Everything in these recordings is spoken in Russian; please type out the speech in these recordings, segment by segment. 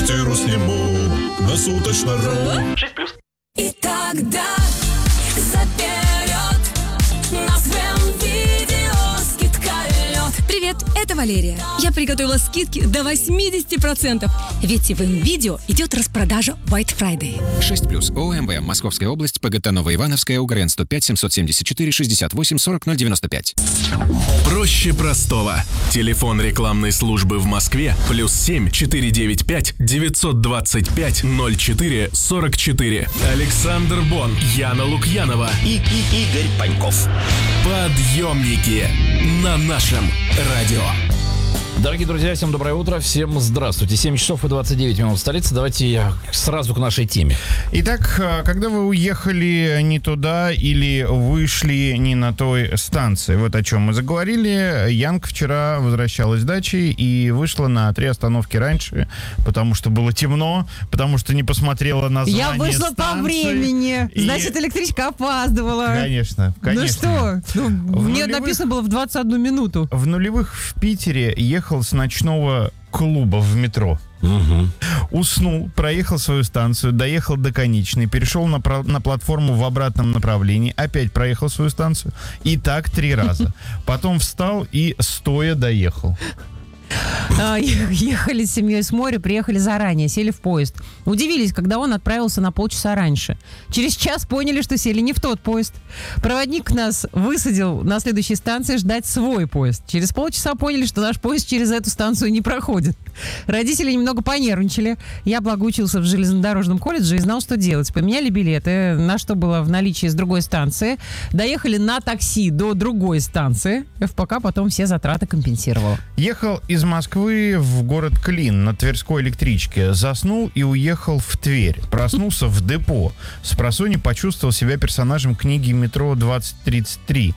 квартиру сниму на суточно.ру. 6+. И тогда заперет нас прям видео скидка лед. Привет, это Валерия. Я приготовила скидки до 80%. Ведь в видео идет распродажа White Friday. 6+. ОМВ. Московская область. ПГТ Новоивановская. УГРН 105 774 68 40 095. Проще простого. Телефон рекламной службы в Москве +7 495 925 04 44. Александр Бон, Яна Лукьянова и Игорь Паньков. Подъемники на нашем радио. Дорогие друзья, всем доброе утро, всем здравствуйте. 7 часов и 29 минут в столице. Давайте сразу к нашей теме. Итак, когда вы уехали не туда или вышли не на той станции, вот о чем мы заговорили. Янка вчера возвращалась с дачи и вышла на 3 остановки раньше, потому что было темно, потому что не посмотрела название станции. Я вышла по времени, значит, электричка опаздывала. Конечно. Ну что, мне написано было в 21 минуту. В нулевых в Питере ехал с ночного клуба в метро. Уснул, проехал свою станцию, доехал до конечной, перешел на платформу в обратном направлении, опять проехал свою станцию. И так 3 раза. Потом встал и стоя доехал. Ехали с семьей с моря, приехали заранее, сели в поезд. Удивились, когда он отправился на полчаса раньше. Через час поняли, что сели не в тот поезд. Проводник нас высадил на следующей станции ждать свой поезд. Через полчаса поняли, что наш поезд через эту станцию не проходит. Родители немного понервничали. Я, благо, учился в железнодорожном колледже и знал, что делать. Поменяли билеты, на что было в наличии с другой станции. Доехали на такси до другой станции. ФПК потом все затраты компенсировал. Ехал из Москвы в город Клин на Тверской электричке. Заснул и уехал в Тверь. Проснулся в депо. Спросонья почувствовал себя персонажем книги «Метро 2033».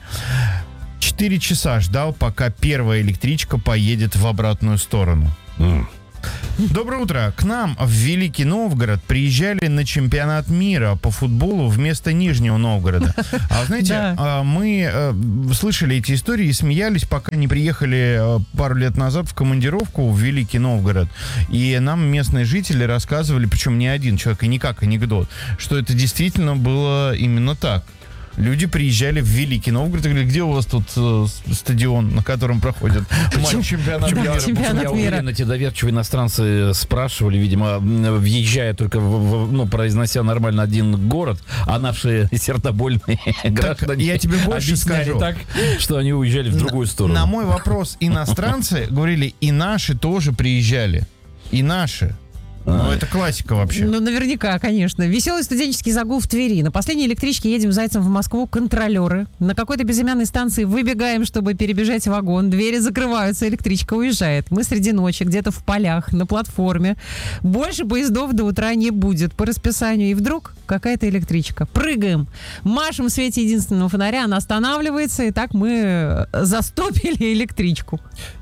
4 часа ждал, пока первая электричка поедет в обратную сторону. Доброе утро. К нам в Великий Новгород приезжали на чемпионат мира по футболу вместо Нижнего Новгорода. А знаете, мы слышали эти истории и смеялись, пока не приехали пару лет назад в командировку в Великий Новгород. И нам местные жители рассказывали, причем не один человек, и не как анекдот, что это действительно было именно так. Люди приезжали в Великий Новгород и говорили, где у вас тут стадион, на котором проходит чемпионат мира? Я уверен, эти доверчивые иностранцы спрашивали, видимо, въезжая только, произнося нормально один город, а наши сердобольные граждане я тебе больше скажу, так, что они уезжали в другую сторону. На мой вопрос иностранцы говорили, и наши тоже приезжали. И наши. Ну, это классика вообще. Ну, наверняка, конечно. Веселый студенческий загул в Твери. На последней электричке едем зайцем в Москву. Контролеры. На какой-то безымянной станции выбегаем, чтобы перебежать вагон. Двери закрываются, электричка уезжает. Мы среди ночи, где-то в полях, на платформе. Больше поездов до утра не будет по расписанию. И вдруг какая-то электричка. Прыгаем. Машем в свете единственного фонаря. Она останавливается. И так мы застопили электричку.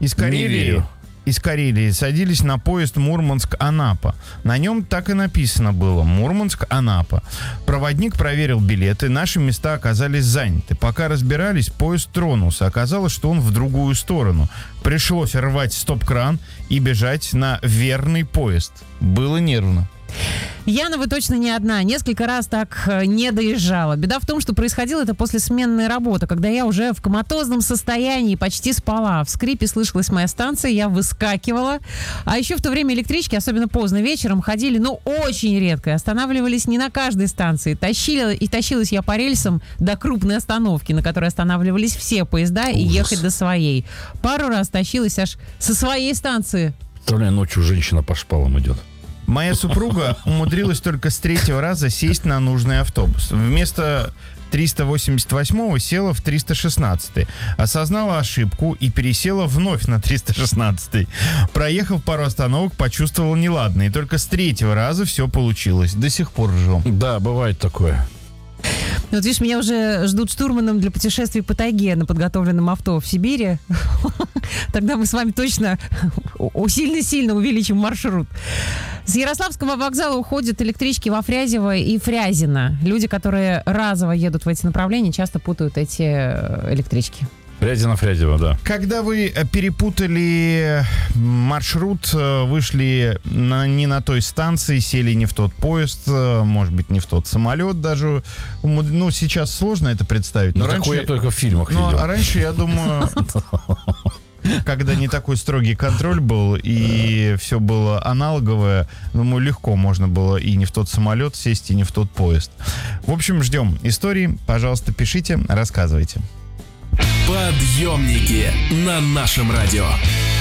Из Карелии садились на поезд Мурманск-Анапа. На нем так и написано было Мурманск-Анапа. Проводник проверил билеты, наши места оказались заняты. Пока разбирались, поезд тронулся. Оказалось, что он в другую сторону. Пришлось рвать стоп-кран и бежать на верный поезд. Было нервно. Яна, вы точно не одна. Несколько раз так не доезжала. Беда в том, что происходило это после сменной работы, когда я уже в коматозном состоянии почти спала. В скрипе слышалась моя станция, я выскакивала. А еще в то время электрички, особенно поздно вечером, ходили, очень редко. И останавливались не на каждой станции. Тащилась я по рельсам до крупной остановки, на которой останавливались все поезда, и ехать до своей. Пару раз тащилась аж со своей станции. Представляю, ночью женщина по шпалам идет. Моя супруга умудрилась только с 3-го раза сесть на нужный автобус. Вместо 388-го села в 316-й. Осознала ошибку и пересела вновь на 316-й. Проехав пару остановок, почувствовала неладное. И только с 3-го раза все получилось. До сих пор ржем. Да, бывает такое. Вот видишь, меня уже ждут штурманом для путешествий по тайге на подготовленном авто в Сибири. Тогда мы с вами точно сильно-сильно увеличим маршрут. С Ярославского вокзала уходят электрички во Фрязево и Фрязино. Люди, которые разово едут в эти направления, часто путают эти электрички. Фрязино, Фрязево, да. Когда вы перепутали маршрут, вышли не на той станции, сели не в тот поезд, может быть, не в тот самолет даже. Ну, сейчас сложно это представить. Но такое я только в фильмах видел. А раньше, я думаю... Когда не такой строгий контроль был и все было аналоговое, думаю, легко можно было и не в тот самолет сесть, и не в тот поезд. В общем, ждем истории. Пожалуйста, пишите, рассказывайте. Подъемники на нашем радио.